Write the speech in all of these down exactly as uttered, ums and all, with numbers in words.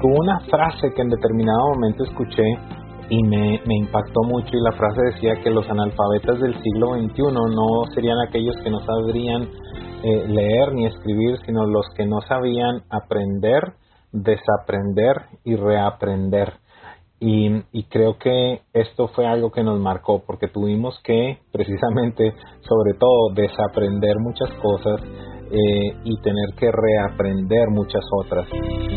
tuvo una frase que en determinado momento escuché y me, me impactó mucho, y la frase decía que los analfabetas del siglo veintiuno no serían aquellos que no sabrían eh, leer ni escribir, sino los que no sabían aprender, desaprender y reaprender. Y, y creo que esto fue algo que nos marcó, porque tuvimos que, precisamente, sobre todo, desaprender muchas cosas eh, y tener que reaprender muchas otras.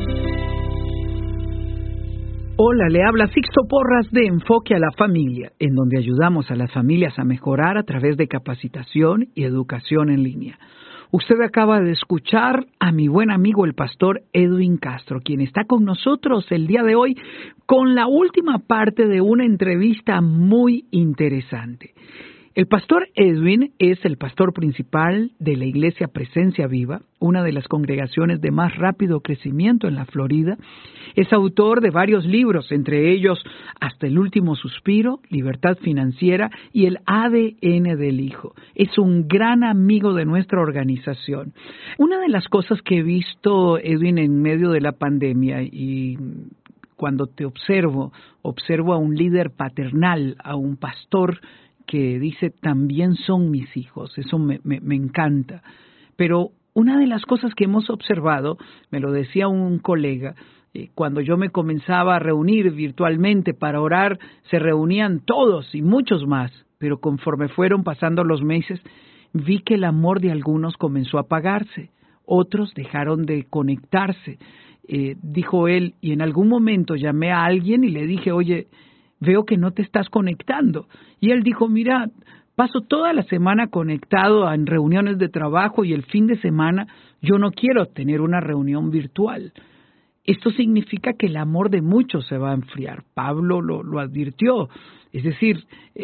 Hola, le habla Sixto Porras de Enfoque a la Familia, en donde ayudamos a las familias a mejorar a través de capacitación y educación en línea. Usted acaba de escuchar a mi buen amigo el pastor Edwin Castro, quien está con nosotros el día de hoy con la última parte de una entrevista muy interesante. El pastor Edwin es el pastor principal de la Iglesia Presencia Viva, una de las congregaciones de más rápido crecimiento en la Florida. Es autor de varios libros, entre ellos Hasta el último suspiro, Libertad Financiera y El A D N del Hijo. Es un gran amigo de nuestra organización. Una de las cosas que he visto, Edwin, en medio de la pandemia, y cuando te observo, observo a un líder paternal, a un pastor que dice, también son mis hijos. Eso me, me, me encanta. Pero una de las cosas que hemos observado, me lo decía un colega, eh, cuando yo me comenzaba a reunir virtualmente para orar, se reunían todos y muchos más, pero conforme fueron pasando los meses, vi que el amor de algunos comenzó a apagarse, otros dejaron de conectarse. Eh, dijo él, y en algún momento llamé a alguien y le dije, oye, veo que no te estás conectando. Y él dijo, mira, paso toda la semana conectado en reuniones de trabajo y el fin de semana yo no quiero tener una reunión virtual. Esto significa que el amor de muchos se va a enfriar. Pablo lo, lo advirtió. Es decir,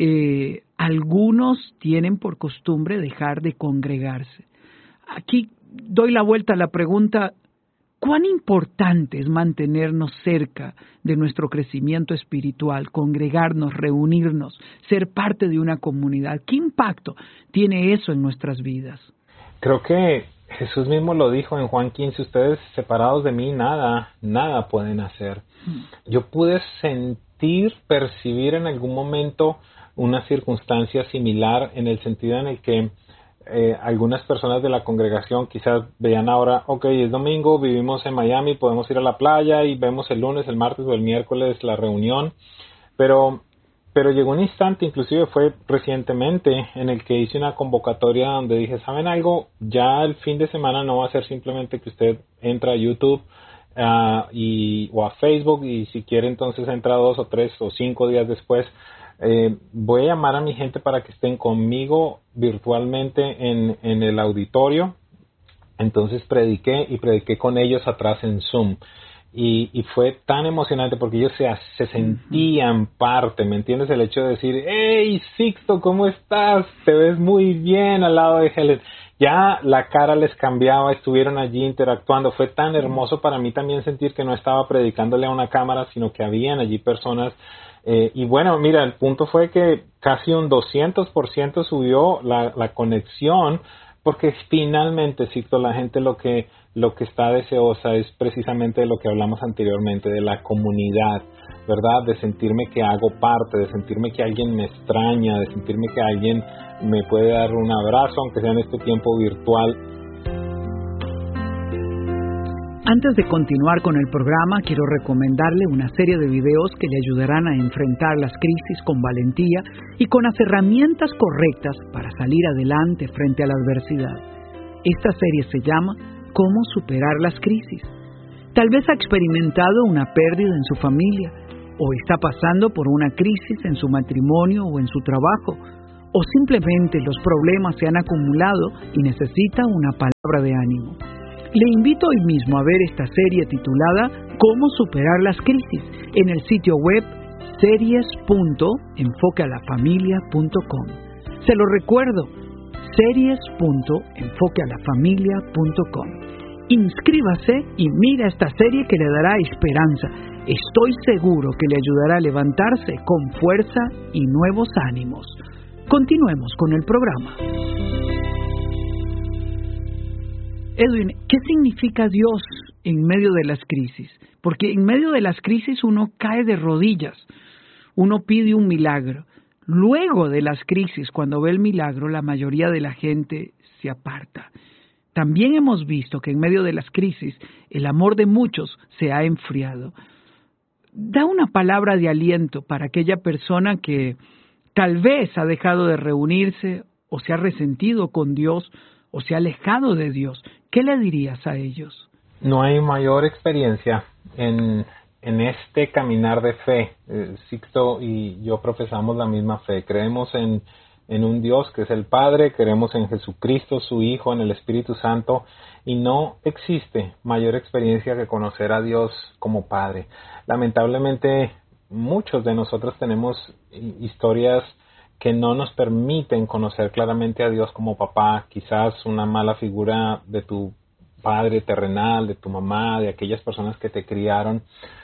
eh, algunos tienen por costumbre dejar de congregarse. Aquí doy la vuelta a la pregunta, ¿cuán importante es mantenernos cerca de nuestro crecimiento espiritual, congregarnos, reunirnos, ser parte de una comunidad? ¿Qué impacto tiene eso en nuestras vidas? Creo que Jesús mismo lo dijo en Juan quince, ustedes separados de mí nada, nada pueden hacer. Yo pude sentir, percibir en algún momento una circunstancia similar, en el sentido en el que Eh, algunas personas de la congregación quizás veían ahora, ok, es domingo, vivimos en Miami, podemos ir a la playa y vemos el lunes, el martes o el miércoles la reunión, pero pero llegó un instante, inclusive fue recientemente, en el que hice una convocatoria donde dije, ¿saben algo? Ya el fin de semana no va a ser simplemente que usted entra a YouTube uh, y, o a Facebook, y si quiere entonces entra dos o tres o cinco días después. Eh, voy a llamar a mi gente para que estén conmigo virtualmente en, en el auditorio. Entonces prediqué y prediqué con ellos atrás en Zoom. Y, y fue tan emocionante porque ellos se, se sentían parte, ¿me entiendes? El hecho de decir, hey Sixto, ¿cómo estás? Te ves muy bien al lado de Helen. Ya la cara les cambiaba, estuvieron allí interactuando. Fue tan hermoso para mí también sentir que no estaba predicándole a una cámara, sino que habían allí personas. Eh, y bueno, mira, el punto fue que casi un doscientos por ciento subió la, la conexión, porque finalmente, Sixto, la gente lo que, lo que está deseosa es precisamente de lo que hablamos anteriormente, de la comunidad, ¿verdad? De sentirme que hago parte, de sentirme que alguien me extraña, de sentirme que alguien me puede dar un abrazo, aunque sea en este tiempo virtual. Antes de continuar con el programa, quiero recomendarle una serie de videos que le ayudarán a enfrentar las crisis con valentía y con las herramientas correctas para salir adelante frente a la adversidad. Esta serie se llama ¿Cómo superar las crisis? Tal vez ha experimentado una pérdida en su familia, o está pasando por una crisis en su matrimonio o en su trabajo, o simplemente los problemas se han acumulado y necesita una palabra de ánimo. Le invito hoy mismo a ver esta serie titulada ¿Cómo superar las crisis? En el sitio web series punto enfoque a la familia punto com. Se lo recuerdo, series punto enfoque a la familia punto com. Inscríbase y mira esta serie que le dará esperanza. Estoy seguro que le ayudará a levantarse con fuerza y nuevos ánimos. Continuemos con el programa. Edwin, ¿qué significa Dios en medio de las crisis, porque en medio de las crisis uno cae de rodillas, uno pide un milagro. Luego de las crisis, cuando ve el milagro, la mayoría de la gente se aparta. También hemos visto que en medio de las crisis el amor de muchos se ha enfriado. Da una palabra de aliento para aquella persona que tal vez ha dejado de reunirse o se ha resentido con Dios o se ha alejado de Dios. ¿Qué le dirías a ellos? No hay mayor experiencia en, en este caminar de fe. Eh, Sixto y yo profesamos la misma fe. Creemos en, en un Dios que es el Padre, creemos en Jesucristo, su Hijo, en el Espíritu Santo, y no existe mayor experiencia que conocer a Dios como Padre. Lamentablemente, muchos de nosotros tenemos historias que no nos permiten conocer claramente a Dios como papá. Quizás una mala figura de tu padre terrenal, de tu mamá, de aquellas personas que te criaron,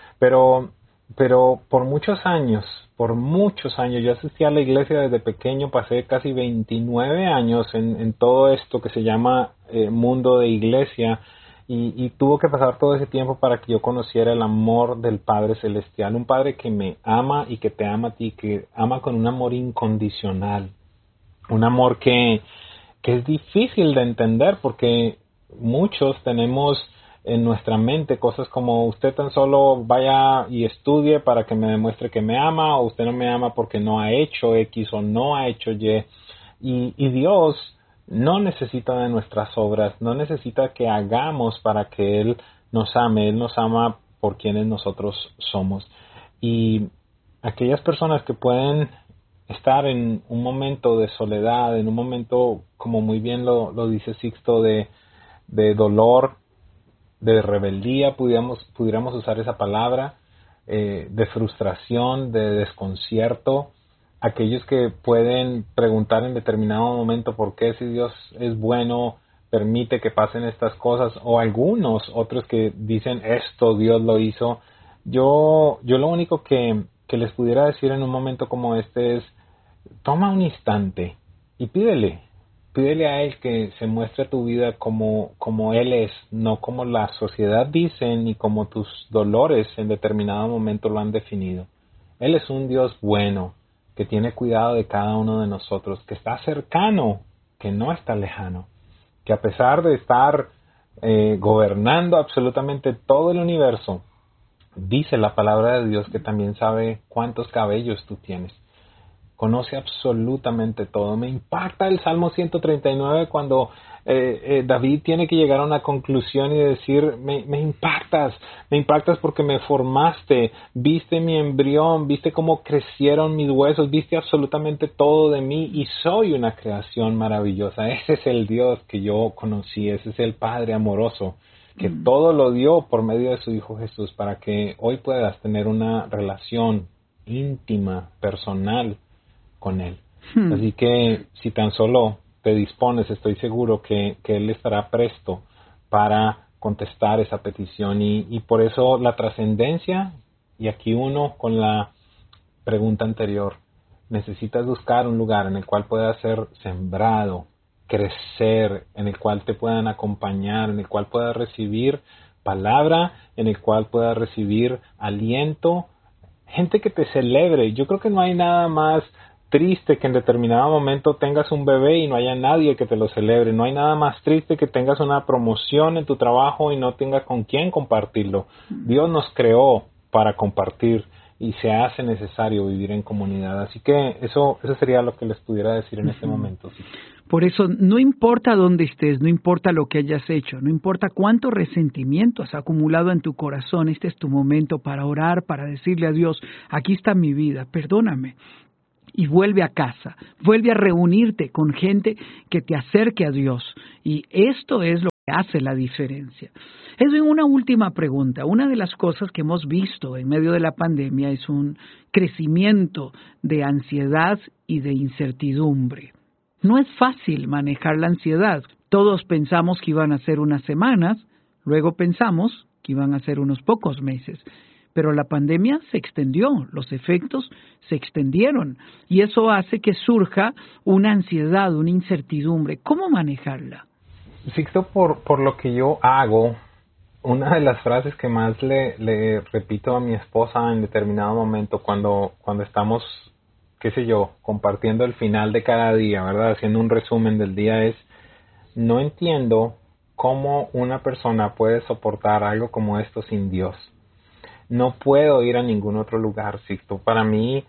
pero pero por muchos años, por muchos años, yo asistí a la iglesia desde pequeño, pasé casi veintinueve años en, en todo esto que se llama eh, mundo de iglesia, y, y tuvo que pasar todo ese tiempo para que yo conociera el amor del Padre Celestial, un Padre que me ama y que te ama a ti, que ama con un amor incondicional, un amor que, que es difícil de entender porque muchos tenemos en nuestra mente cosas como usted tan solo vaya y estudie para que me demuestre que me ama, o usted no me ama porque no ha hecho X o no ha hecho Y. Y, y Dios no necesita de nuestras obras, no necesita que hagamos para que Él nos ame. Él nos ama por quienes nosotros somos. Y aquellas personas que pueden estar en un momento de soledad, en un momento, como muy bien lo, lo dice Sixto, de, de dolor, de rebeldía, pudiéramos, pudiéramos usar esa palabra, eh, de frustración, de desconcierto, aquellos que pueden preguntar en determinado momento por qué, si Dios es bueno, permite que pasen estas cosas, o algunos otros que dicen esto Dios lo hizo. Yo, yo lo único que, que les pudiera decir en un momento como este es, toma un instante y pídele, pídele a Él que se muestre tu vida como, como Él es, no como la sociedad dice ni como tus dolores en determinado momento lo han definido. Él es un Dios bueno, que tiene cuidado de cada uno de nosotros, que está cercano, que no está lejano, que a pesar de estar eh, gobernando absolutamente todo el universo, dice la palabra de Dios que también sabe cuántos cabellos tú tienes. Conoce absolutamente todo. Me impacta el Salmo ciento treinta y nueve cuando eh, eh, David tiene que llegar a una conclusión y decir, me, me impactas, me impactas porque me formaste, viste mi embrión, viste cómo crecieron mis huesos, viste absolutamente todo de mí y soy una creación maravillosa. Ese es el Dios que yo conocí, ese es el Padre amoroso que mm. todo lo dio por medio de su Hijo Jesús para que hoy puedas tener una relación íntima, personal con Él. Hmm. Así que si tan solo te dispones, estoy seguro que, que Él estará presto para contestar esa petición y, y por eso la trascendencia, y aquí uno con la pregunta anterior, necesitas buscar un lugar en el cual puedas ser sembrado, crecer, en el cual te puedan acompañar, en el cual puedas recibir palabra, en el cual puedas recibir aliento, gente que te celebre. Yo creo que no hay nada más triste que en determinado momento tengas un bebé y no haya nadie que te lo celebre. No hay nada más triste que tengas una promoción en tu trabajo y no tengas con quién compartirlo. Dios nos creó para compartir y se hace necesario vivir en comunidad. Así que eso, eso sería lo que les pudiera decir en uh-huh. este momento. Sí. Por eso, no importa dónde estés, no importa lo que hayas hecho, no importa cuánto resentimiento has acumulado en tu corazón, este es tu momento para orar, para decirle a Dios, aquí está mi vida, perdóname. Y vuelve a casa, vuelve a reunirte con gente que te acerque a Dios. Y esto es lo que hace la diferencia. Edwin, una última pregunta. Una de las cosas que hemos visto en medio de la pandemia es un crecimiento de ansiedad y de incertidumbre. No es fácil manejar la ansiedad. Todos pensamos que iban a ser unas semanas, luego pensamos que iban a ser unos pocos meses. Pero la pandemia se extendió, los efectos se extendieron y eso hace que surja una ansiedad, una incertidumbre. ¿Cómo manejarla? Sixto, por, por lo que yo hago una de las frases que más le, le repito a mi esposa en determinado momento cuando, cuando estamos, qué sé yo, compartiendo el final de cada día, ¿verdad? Haciendo un resumen del día es, no entiendo cómo una persona puede soportar algo como esto sin Dios. No puedo ir a ningún otro lugar, Sixto. Para mí,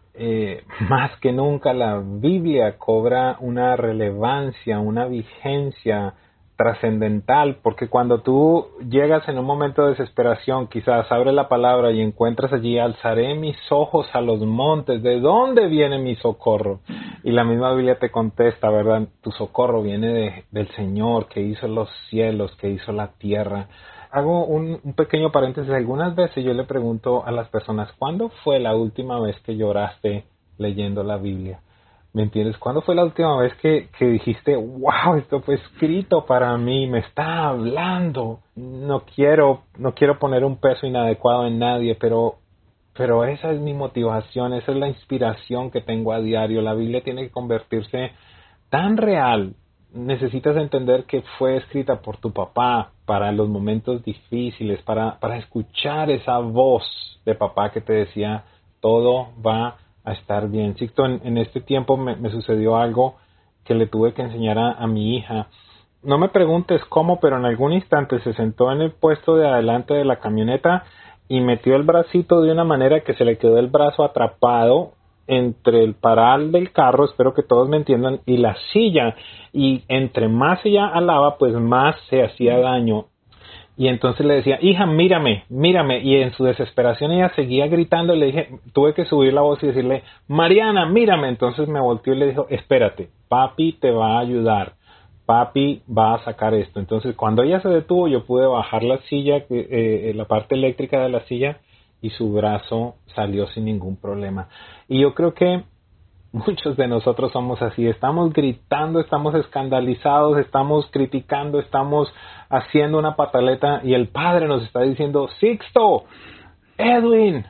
eh, más que nunca, la Biblia cobra una relevancia, una vigencia trascendental, porque cuando tú llegas en un momento de desesperación, quizás abres la palabra y encuentras allí, alzaré mis ojos a los montes, ¿de dónde viene mi socorro? Y la misma Biblia te contesta, ¿verdad? Tu socorro viene de, del Señor, que hizo los cielos, que hizo la tierra. Hago un, un pequeño paréntesis. Algunas veces yo le pregunto a las personas, ¿cuándo fue la última vez que lloraste leyendo la Biblia? ¿Me entiendes? ¿Cuándo fue la última vez que, que dijiste, wow, esto fue escrito para mí, me está hablando? No quiero, no quiero poner un peso inadecuado en nadie, pero, pero esa es mi motivación, esa es la inspiración que tengo a diario. La Biblia tiene que convertirse tan real. Necesitas entender que fue escrita por tu papá para los momentos difíciles, para, para escuchar esa voz de papá que te decía, todo va a estar bien. Sixto, en, en este tiempo me, me sucedió algo que le tuve que enseñar a, a mi hija. No me preguntes cómo, pero en algún instante se sentó en el puesto de adelante de la camioneta y metió el bracito de una manera que se le quedó el brazo atrapado entre el paral del carro, espero que todos me entiendan, y la silla, y entre más ella alaba, pues más se hacía daño. Y entonces le decía, hija, mírame, mírame, y en su desesperación ella seguía gritando, y le dije, tuve que subir la voz y decirle, Mariana, mírame. Entonces me volteó y le dijo, espérate, papi te va a ayudar, papi va a sacar esto. Entonces cuando ella se detuvo, yo pude bajar la silla, eh, la parte eléctrica de la silla, y su brazo salió sin ningún problema. Y yo creo que muchos de nosotros somos así, estamos gritando, estamos escandalizados, estamos criticando, estamos haciendo una pataleta y el Padre nos está diciendo, Sixto, Edwin,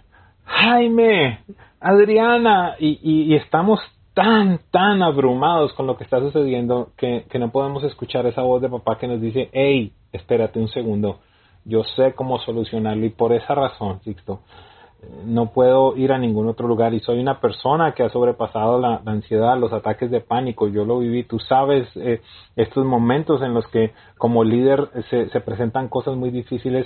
Jaime, Adriana, y, y, y estamos tan, tan abrumados con lo que está sucediendo que, que no podemos escuchar esa voz de papá que nos dice, hey, espérate un segundo, yo sé cómo solucionarlo y por esa razón, Sixto, no puedo ir a ningún otro lugar y soy una persona que ha sobrepasado la, la ansiedad, los ataques de pánico, yo lo viví, tú sabes eh, estos momentos en los que como líder se, se presentan cosas muy difíciles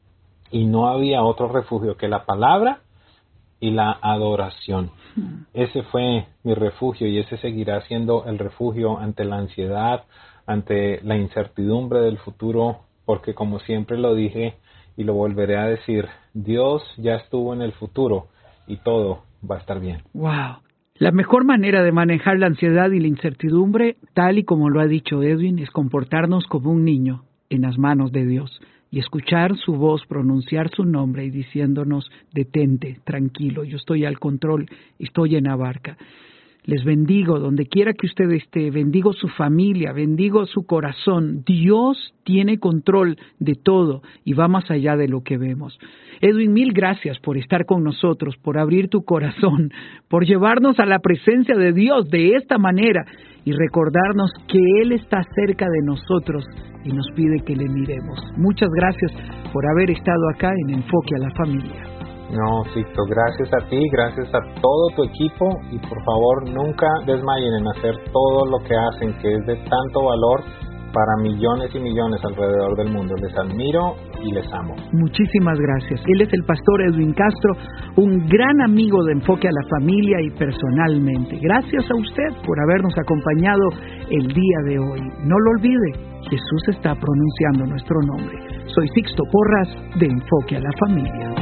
y no había otro refugio que la palabra y la adoración. Ese fue mi refugio y ese seguirá siendo el refugio ante la ansiedad, ante la incertidumbre del futuro, porque como siempre lo dije y lo volveré a decir, Dios ya estuvo en el futuro y todo va a estar bien. Wow. La mejor manera de manejar la ansiedad y la incertidumbre, tal y como lo ha dicho Edwin, es comportarnos como un niño en las manos de Dios y escuchar su voz, pronunciar su nombre y diciéndonos, detente, tranquilo, yo estoy al control, estoy en la barca. Les bendigo donde quiera que usted esté, bendigo su familia, bendigo su corazón. Dios tiene control de todo y va más allá de lo que vemos. Edwin, mil gracias por estar con nosotros, por abrir tu corazón, por llevarnos a la presencia de Dios de esta manera y recordarnos que Él está cerca de nosotros y nos pide que le miremos. Muchas gracias por haber estado acá en Enfoque a la Familia. No, Sixto, gracias a ti, gracias a todo tu equipo y por favor nunca desmayen en hacer todo lo que hacen, que es de tanto valor para millones y millones alrededor del mundo. Les admiro y les amo. Muchísimas gracias. Él es el pastor Edwin Castro, un gran amigo de Enfoque a la Familia y personalmente. Gracias a usted por habernos acompañado el día de hoy. No lo olvide, Jesús está pronunciando nuestro nombre. Soy Sixto Porras de Enfoque a la Familia.